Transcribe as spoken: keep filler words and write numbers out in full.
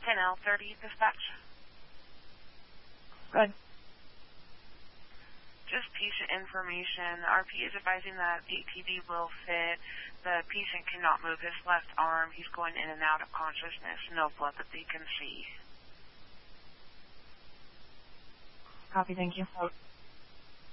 ten L thirty dispatch. Good. Just patient information. The R P is advising that the A T V will fit. The patient cannot move his left arm. He's going in and out of consciousness. No blood that they can see. Copy, thank you.